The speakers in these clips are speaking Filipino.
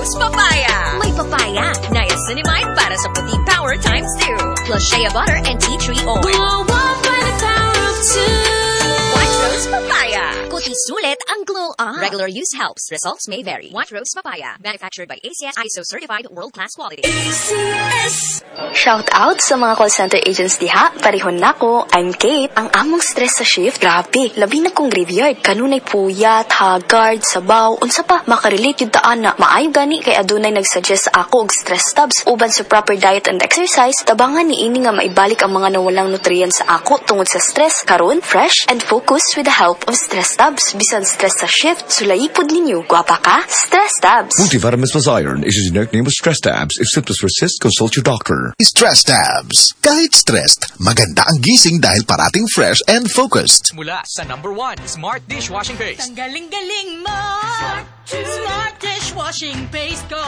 Rose Papaya. May papaya, niacinamide para sa puti power times 2. Plus shea butter and tea tree oil. Glow up by the power of 2. White Rose Papaya. Puti sulit ang glow up. Regular use helps. Results may vary. White Rose Papaya. Manufactured by ACS ISO certified world-class quality. ACS. Shout out sa mga call center agents diha. Parihon nako. I'm Kate. Ang among stress sa shift, grabe. Labi na kong graveyard. Kanunay puyat, hagard, sabaw, unsa pa. Makarelate yung taan na maayo gani kay adunay nagsuggest sa ako og stress tabs. Uban sa proper diet and exercise, tabangan ni ini nga maibalik ang mga nawalang nutrients sa ako tungod sa stress. Karon, fresh and focused with the help of stress tabs. Bisan stress sa shift, sulaipod ninyo. Guwapa ka? Stress tabs. Multivitamins plus iron is a generic name of stress tabs. If symptoms persist, consult your doctor. Stress tabs. Kahit stressed, maganda ang gising dahil parating fresh and focused. Mula sa #1 Smart Dishwashing Paste. Ang galing-galing mo. Smart dishwashing paste ko.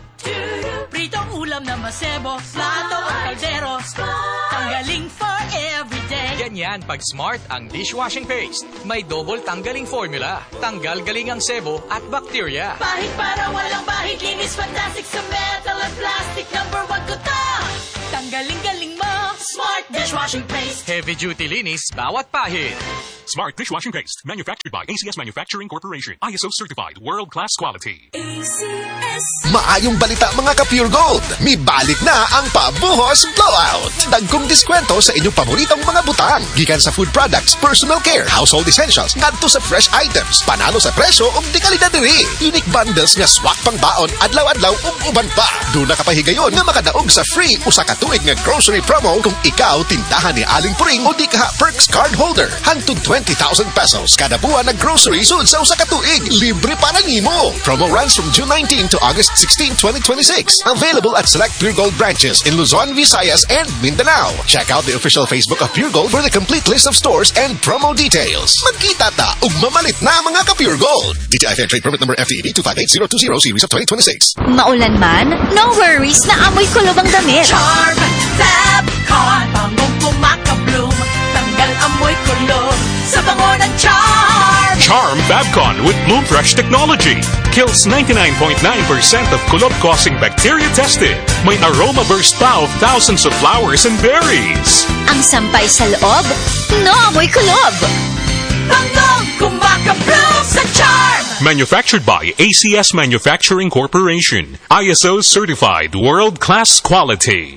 Pritong ulam na masebo. Plato o kaldero. Tanggaling for everyday. Ganyan pag Smart ang dishwashing paste. May double tanggaling formula. Tanggal galing ang sebo at bacteria. Bahid para walang bahid. Linis fantastic sa metal at plastic. #1 ko to. Tanggaling-galing mo. Smart dishwashing paste. Heavy duty linis bawat pahid. Smart Dishwashing Paste. Manufactured by ACS Manufacturing Corporation. ISO certified. World-class quality. ACS. Maayong balita mga ka-Pure Gold. May balik na ang Pabuhos Blowout. Dagkong diskwento sa inyong paboritong mga butang. Gikan sa food products, personal care, household essentials, ngadto sa fresh items. Panalo sa presyo ug di kalidad diri. Unique bundles nga swak pang baon, adlaw-adlaw ug uban pa. Doon na kapahigayon nga makadaog sa free usa ka tuig nga grocery promo kung ikaw tindahan ni Aling Puring o di ka Perks card holder. Hangtod 20,000 pesos kada buwan na grocery sud sa usa ka tuig. Libre para nimo. Promo runs from June 19 to August 16, 2026. Available at select Pure Gold branches in Luzon, Visayas, and Mindanao. Check out the official Facebook of Pure Gold for the complete list of stores and promo details. Magkita ta ug mamalit na mga ka-Pure Gold. DTI Fair Trade Permit number FTEB 258020 series of 2026. Maulan man, no worries na amoy kulob ang damit. Charm Fabcon. Bangong kumaka-bloom. Tanggal amoy kulog sa bango ng Charm. Charm Fabcon with Bloom Fresh technology. Kills 99.9% of kulob-causing bacteria tested. May aroma burst pa of thousands of flowers and berries. Ang sampay sa loob, no amoy kulob. Bangong kumaka-bloom sa Charm. Manufactured by ACS Manufacturing Corporation. ISO certified world-class quality.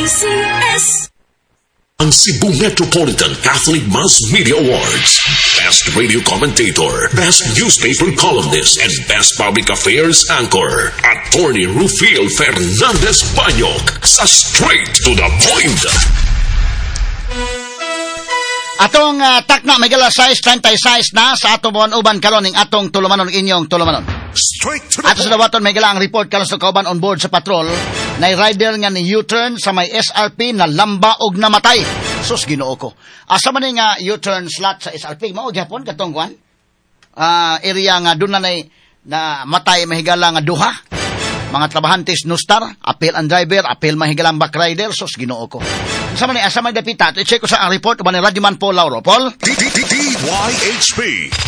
ACS. Ang Cebu Metropolitan Catholic Mass Media Awards. Best Radio Commentator, Best Newspaper Columnist, and Best Public Affairs Anchor. Attorney Rufil Fernandez Banyok sa Straight to the Point. Atong takna may gala size 36 na sa atong uban karon ning atong tulumanon inyong tulumanon. Straight to the Ato sa dawaton may gala ang report karon sa kauban on board sa patrol na rider nga ni U-turn sa may SRP na lamba og namatay. Sus Ginoo ko. Asa man nga U-turn slot sa SRP mao gyapon katong kwan? Area nga dun na matay mahigala nga duha. Mga trabahantes Nustar, apel ang driver, apel mahigalang back rider, sus Ginoo ko. Asa man dapita, i-check ko sa ang report ba ni Radyoman Paul Lauro. Paul? DYHP.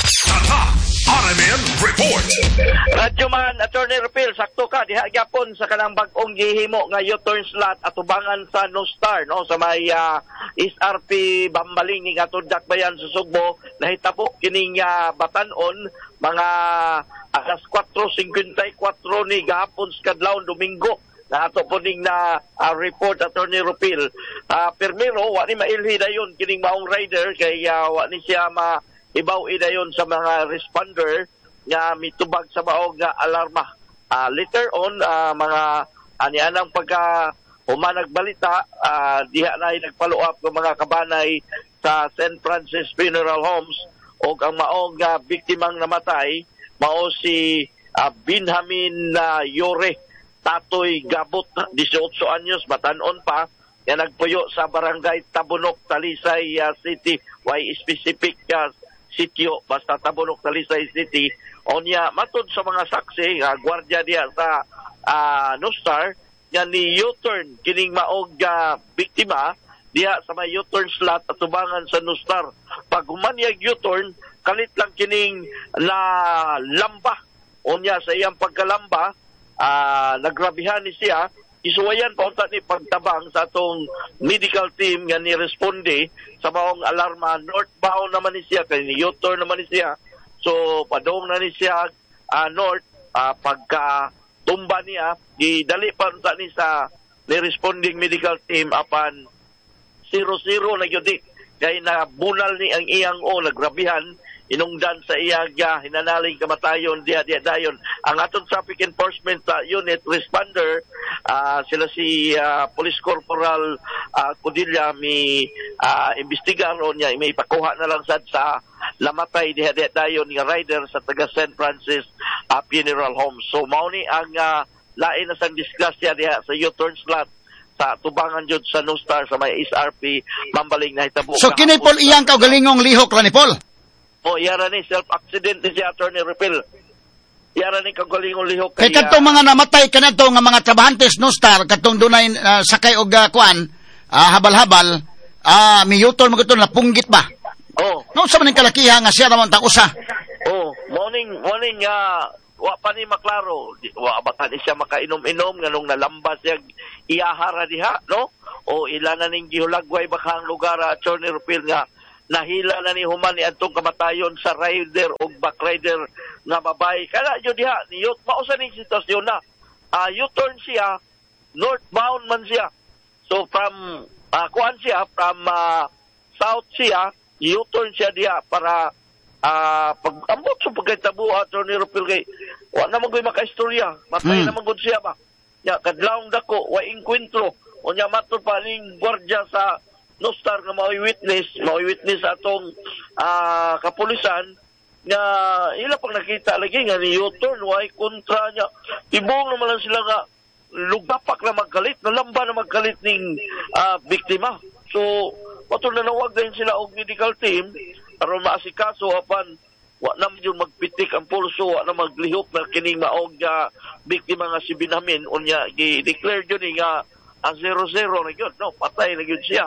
RMN Report. Radyoman, Attorney Rufil, sakto ka, diha gyapon sa kanang bag-ong gihimo nga U-turn slot atubangan sa Nustar, no? Sa may SRP Bambaling ni Gatuddak Bayan sa Sugbo, nahitabo kining batanon, mga alas 4:54 ni gahapon sa kadlawon Domingo. Na ato po ning na report, Attorney Rufil. Permiro, wa ni mailhi dayon kining maong rider, kay wa ni siya ibaw idayon sa mga responder nga mitubag sa maong alarma. Later on, mga anianang pagka humanagbalita, diha na nagfollow up ng mga kabanay sa St. Francis Funeral Homes o ang maong biktimang namatay, mao si Benjamin Yore, Tatoy Gabot, 18 anyos, batanon pa, nga nagpuyo sa barangay Tabunok, Talisay City. Why specific sitio, basta Tabunok, Talisay City. Onya, matod sa mga saksi, gwardiya diya sa Nustar, nga ni U-turn, kining maog biktima, diya sa may U-turn slot at tubangan sa Nustar. Pag humanyag U-turn, kalit lang kining na lamba. Onya, sa iyang pagkalamba, nagrabihan ni siya. Isuwayan pa unta ni pagtabang sa atong medical team nga ni responde sa maong alarma. Northbound naman ni siya, kay ni U-turn naman ni siya. So padong na ni siya north, pagka tumba niya, gidali pa unta ni sa ni responding medical team apan 0-0 na yun kay nabunal ni ang iyang nagrabihan, inungdan sa iyagya, hinanaling kamatayon, diya dayon. Ang atong traffic enforcement unit responder, sila si Police Corporal Codilla, may investigar o niya, may pakuha na lang sa lamatay diya dayon nga rider sa taga St. Francis Funeral Home. So mauni ang lain na sang disgrasya diha sa U-turn slot sa tubangan jud sa No Star sa may SRP Mambaling na hitabo. So kini Paul iyang kaugalingong lihok ra ni Paul. Yara ni self-accident ni si Attorney Repil. Yara ni kaugalingong lihok. Kay kadtong mga namatay kanadto nga mga trabahantes No Star kadtong dunay sakay og kuan habal-habal mi U-turn mo na punggit ba? No sa maning kalakiha nga siya ramon ta usa. Morning wa pa ni maklaro, wa ba ni siya makainom-inom nganong nalamba siya iyahara diha, no? O ilan na ning gihulagway baka ang lugar Attorney Rupil nga nahila na ni human ni adtong kamatayon sa rider o backrider nga babae. Kana jud diha ni yut mausa ning sitwasyon na. U-turn siya, northbound man siya. So from kuan siya from south siya, U-turn siya diha para pag-ambot sa pagkatabo Attorney Rupil kay wa na magoy makaistorya matay na magod siya ba ya kadlawng dako wa inkwentro o nya matud pa ning gwardiya sa No Star nga maoy witness atong kapulisan nga ila pag nakita lagi nga ni U-turn way kontra nya tibong naman lang sila nga lugapak na magkalit nalamba na magkalit ning biktima. So matud na nawag din sila og medical team aron maasikaso apan wa na medyo magpitik ang pulso, wa na maglihok na kining maog biktima nga si Binamin unya gi-declare jud nga 0-0 na gyud, no, patay na gyud siya.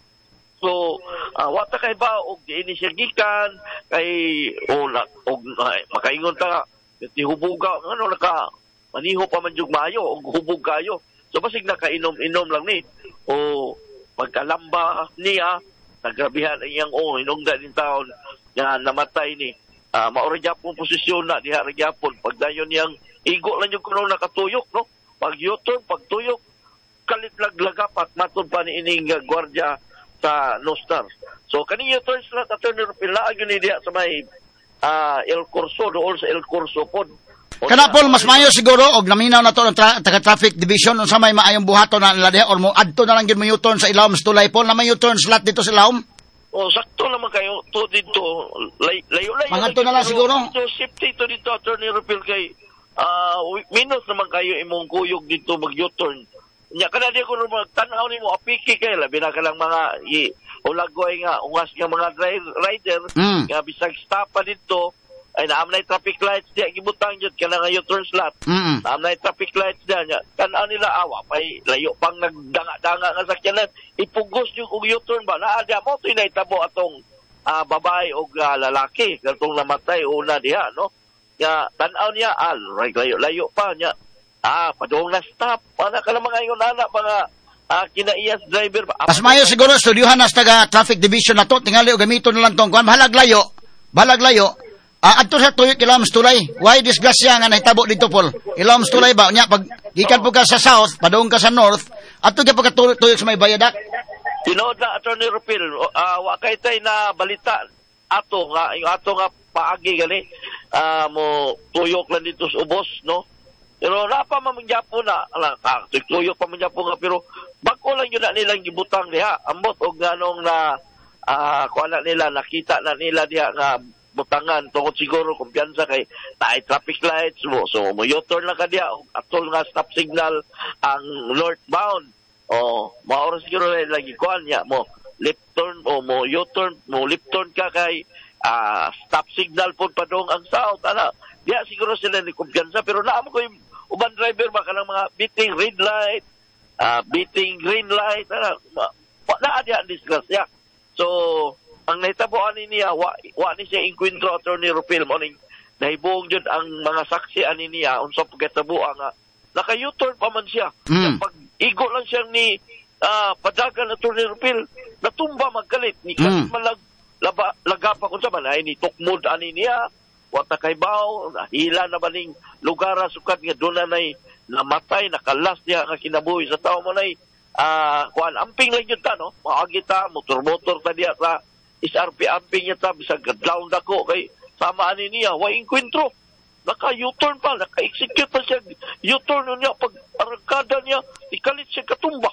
So wa ta kay ba og diini siya gikan kay makaingon ta ti hubuga ano naka maniho pa man jud maayo og hubog kayo. So basig nakainom-inom lang ni o pagkalamba niya nagrabihan ang iyang hinungdan din taon nga namatay ni maura gyapon posisyon na diha ra gyapon pagdayon niyang igo lang yung kuno nakatuyok, no, pag U-turn pagtuyok kalit laglagapat matud pa ni ining gwardiya sa No Star. So kani U-turn slot Attorney Rupil laag yun diha sa may El Corso dool sa El Corso pod. Kana Paul mas mayo siguro og naminaw na to ng taga traffic division unsa may maayong buhaton na nila diha or mo adto na lang gyud mo U-turn sa Ilawom Stulay Paul na may U-turn slot dito sa Ilawom. Sakto naman kayo to dito. Layo. Mga to na lang siguro. So, safety to dito, Attorney Rupil, kay minus naman kayo imong kuyog dito mag-U-turn. Nya kana di ko magtanaw nimo apiki kay labi na kalang mga ulagway nga ungas nga mga rider nga bisag stop pa dito ay naamnay traffic lights diya gibutang jud kana nga U-turn slot. Naamnay traffic lights diya tan-aw nila awa pay layo pang nagdanga-danga nga sakyanan ipugos yung U-turn ba naa diya mo tuy nahitabo atong babae o lalaki katong namatay una diha, no, nga tan-aw niya layo pa niya padung na stop ana ka lang mga ingon ana mga kinaiyas driver ba as mayo siguro studyohan na taga traffic division na to tingali og gamiton na lang tong kuan balag layo adto sa tuyok Ilawom Stulay why disgrasya nga nahitabo dito Paul Ilawom Stulay ba nya pag gikan po ka sa south padung ka sa north adto ka pagkatuyok sa may bayadak tinood na Attorney Rupil wa kay tay na balita ato nga paagi gani mo tuyok lang dito sa ubos, no, pero napa mamangyapo na tuyok pa mangyapo nga pero bako lang yun na nilang gibutang diha ambot og ganong na kuan na nila nakita na nila diha nga butangan tungod siguro kumpiyansa kay taay traffic lights mo so mo U-turn lang ka diha atol nga stop signal ang northbound maoras siguro lagi kuan niya mo left turn o mo U-turn mo left turn ka kay stop signal po padong ang south ana diha siguro sila ni kumpiyansa pero naamo ko yung uban driver ba kanang mga beating red light beating green light ana na diha disgrasya. So ang nahitaboan niya wa ni siya inkwentro Attorney Rupil mo ning nahibuong jud ang mga saksi ani niya unsa pagkatabo nga naka-U-turn pa man siya. Pag igo lang siya ni padagan na Attorney Rupil, natumba magkalit. Ni kalit man lagapa kung saman, ay ni tukmod ani niya, wata kay bao, nahila na maning lugar sukat nga doon na namatay, nakalas niya ang kinabuhi sa tao mo na kuan amping lang yun ta, no? Maagita, motor-motor ta diya sa SRP, amping niya ta, bisag gadlaw dako kay sama ani niya, wa inkwentro. Naka-U-turn pa, naka-execute pa siya, U-turn niya, pag arangkada niya, ikalit siya katumba.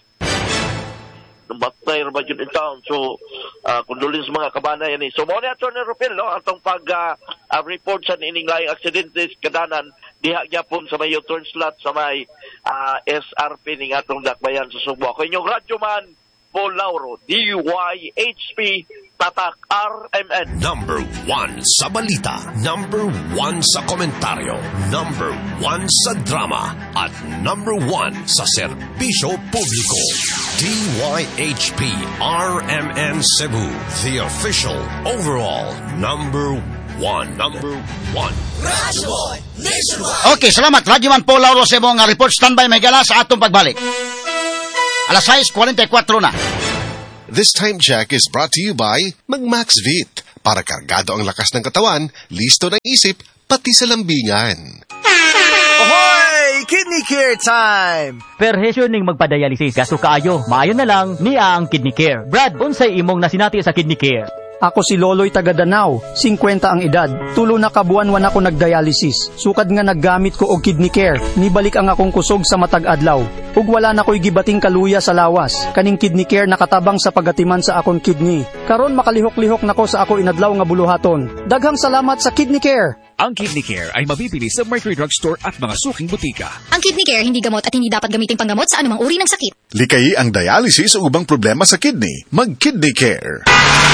Namatay naman yun in town. So, condolence mga kabanay yan. So, muna Attorney Rupil, no? Atong pag-report sa nining laing aksidentes kadanan, diha gyapon sa may U-turn slot sa may SRP ning atong dakbayan sa Subo. Ako inyong radyoman, Paul Lauro, DYHP, Tatak RMN. Number 1 sa balita, number 1 sa komentaryo, number 1 sa drama, at number 1 sa serbisyo publiko. DYHP RMN Cebu, the official overall number 1. Number 1. Radyo Boy Nationwide. Okay, salamat. Radyoman Paul Lauro sa mga report. Standby, may gala sa atong pagbalik. Alas 6:44 na. This time check is brought to you by Mag-Maxvit. Para kargado ang lakas ng katawan, listo ng isip, pati sa lambingan. Ahoy! Kidney Care time! Perhesyo ning magpadayalisis gasto kaayo. Maayo na lang niya ang Kidney Care. Brad, unsay imong nasinati sa Kidney Care? Ako si Loloy taga Danau, 50 ang edad. Tulo na kabuan-wan ako nagdialysis. Sukad nga naggamit ko og Kidney Care. Nibalik ang akong kusog sa matag adlaw. Ug wala na ko'y gibating kaluya sa lawas. Kaning Kidney Care nakatabang sa pagatiman sa akong kidney. Karon makalihok-lihok nako sa ako inadlaw nga buluhaton. Daghang salamat sa Kidney Care. Ang Kidney Care ay mabibili sa Mercury Drugstore at mga suking butika. Ang Kidney Care hindi gamot at hindi dapat gamiting panggamot sa anumang uri ng sakit. Likay ang dialysis o ubang problema sa kidney. Mag-Kidney Care.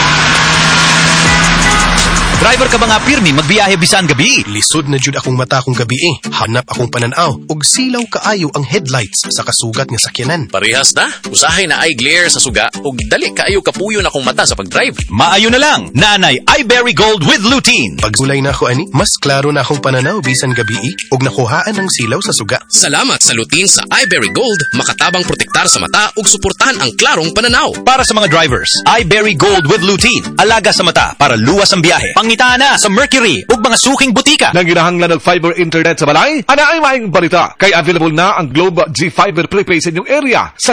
Driver ka ba nga pirmi magbiyahe bisan gabi? Lisod na jud akong mata akong gabi Hanap akong pananaw ug silaw kaayo ang headlights sa kasugat nga sakyanan. Parehas na. Usahay na eye glare sa suga ug dali kaayo kapuyo na akong mata sa pagdrive. Maayo na lang. Nanay iBerry Gold with lutein. Pagsulay na ako ani, mas klaro na akong pananaw bisan gabi ug nakuhaan ang silaw sa suga. Salamat sa lutein sa iBerry Gold, makatabang protektar sa mata ug suportahan ang klarong pananaw. Para sa mga drivers, iBerry Gold with lutein, alaga sa mata para luwas ang biyahe. Pangitaan na sa Mercury ug mga suking butika. Naginahanglan ng fiber internet sa balay? Ana ay maayong balita. Kay available na ang Globe G-Fiber prepaid sa inyong area sa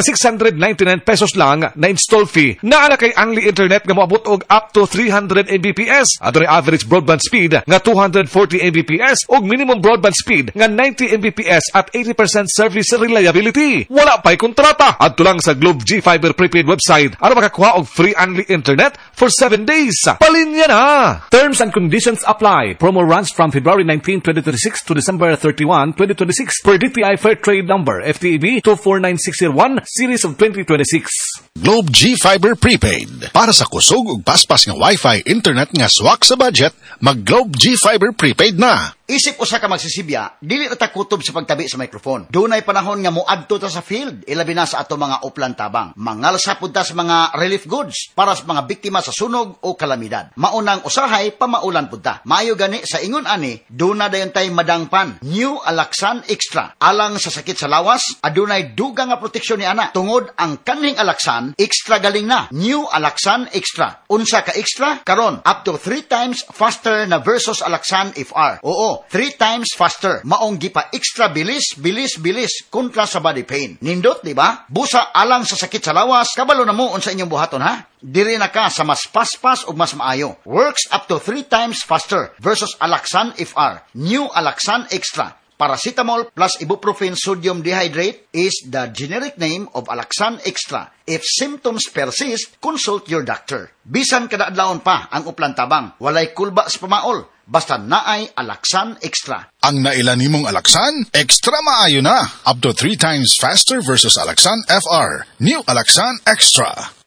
699 pesos lang na install fee. Naala kay Angli Internet nga moabot og up to 300 Mbps. At ang average broadband speed nga 240 Mbps ug minimum broadband speed nga 90 Mbps at 80% service reliability. Wala pa'y kontrata. Adto lang sa Globe G-Fiber prepaid website aron makakuha og free Angli Internet for 7 days. Palinya na! Terms and conditions apply. Promo runs from February 19, 2026 to December 31, 2026 per DTI Fair Trade Number FTEB 249601 Series of 2026. Globe G-Fiber Prepaid. Para sa kusog ug paspas nga Wi-Fi internet nga swak sa budget, mag-Globe G-Fiber Prepaid na. Isip usa ka magsisibya, dili na ta kutob sa pagtabi sa microphone. Dunay panahon nga moadto ta sa field, ilabi na sa ato mga uplan tabang. Mangalsa pud ta sa mga relief goods para sa mga biktima sa sunog o kalamidad. Maunang usahay pamaulan pud ta. Maayo gani sa ingon ani, duna dayon tay madangpan. New Alaxan Extra. Alang sa sakit sa lawas, adunay dugang nga proteksyon ni ana. Tungod ang kaning Alaxan, extra galing na. New Alaxan Extra. Unsa ka extra? Karon up to 3 times faster na versus Alaxan FR. Oo, 3 times faster. Maong gipa extra bilis kontra sa body pain. Nindot, di ba? Busa alang sa sakit sa lawas, kabalo na mo unsa inyong buhaton ha? Diri na ka sa mas paspas ug mas maayo. Works up to 3 times faster versus Alaxan FR. New Alaxan Extra. Paracetamol plus ibuprofen sodium dehydrate is the generic name of Alaxan Extra. If symptoms persist, consult your doctor. Bisan kada adlawon pa ang uplan tabang, walay kulba sa pamaol. Basta naay Alaxan Extra. Ang nailan nimong Alaxan, extra maayo na. Up to 3 times faster versus Alaxan FR. New Alaxan Extra.